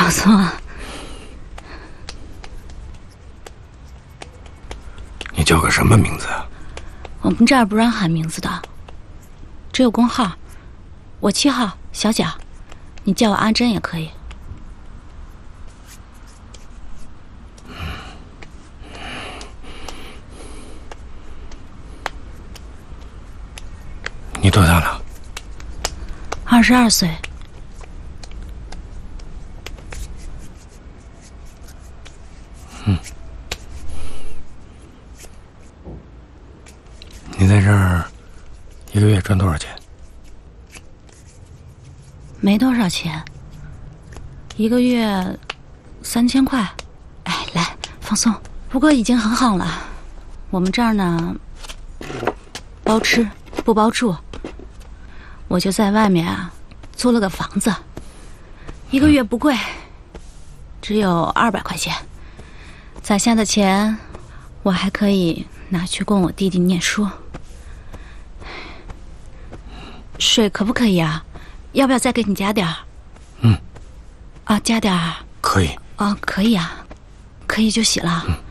小松， 你叫个什么名字啊？ 我们这儿不让喊名字的，只有工号。我7号小蒋，你叫我阿珍也可以。 你多大了 22岁。 你在这儿一个月赚多少钱？ 没多少钱，一个月3000块。哎，来放松。不过已经很好了。我们这儿呢，包吃不包住。我就在外面啊租了个房子，一个月不贵，只有200块钱。攒下的钱，我还可以拿去供我弟弟念书。水可不可以啊？要不要再给你加点儿？加点儿。 可以。 可以啊，可以就洗了。